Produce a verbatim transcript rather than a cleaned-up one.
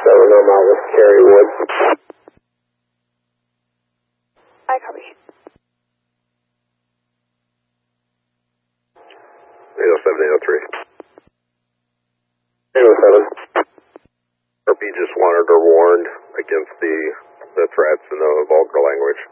seven, I'm out with Carrie Wood. I copy. eight oh seven, eight oh three. eight oh seven. R P just wanted her warned against the, the threats and the vulgar language.